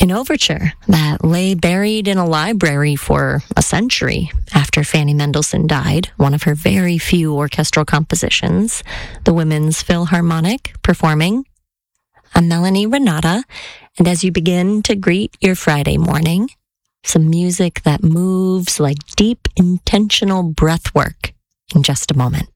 an overture that lay buried in a library for a century after Fanny Mendelssohn died, one of her very few orchestral compositions, the Women's Philharmonic performing. I'm Melanie Renata, and as you begin to greet your Friday morning, some music that moves like deep, intentional breath work in just a moment.